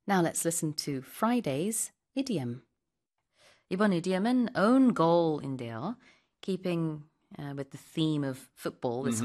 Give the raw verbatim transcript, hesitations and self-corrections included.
Now let's listen to Friday's idiom. 이번 idiom은 own goal인데요. Keeping uh, with the theme of football this